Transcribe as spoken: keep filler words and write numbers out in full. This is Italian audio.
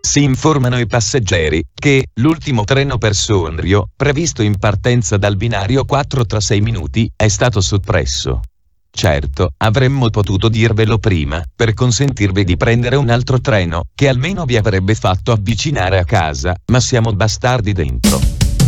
si informano i passeggeri che l'ultimo treno per Sondrio, previsto in partenza dal binario quattro tra sei minuti, è stato soppresso. Certo, avremmo potuto dirvelo prima, per consentirvi di prendere un altro treno, che almeno vi avrebbe fatto avvicinare a casa, ma siamo bastardi dentro.